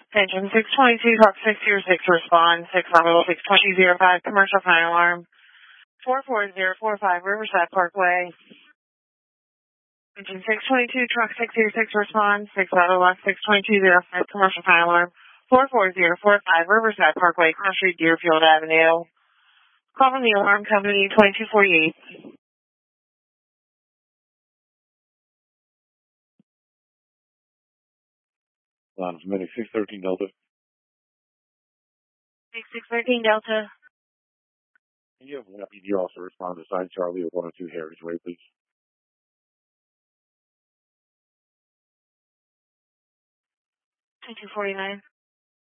Engine 622, Hawk 606, respond. 650-62205, commercial fire alarm. 44045, Riverside Parkway. Engine 622, truck 606, respond. 650-62205, commercial fire alarm. 44045, Riverside Parkway, Cross Street, Deerfield Avenue. Call from the alarm company, 2248. Medic 613 Delta. 613 Delta. Can you have one PD also respond to side Charlie or 102 Harry's Way, please? $2249.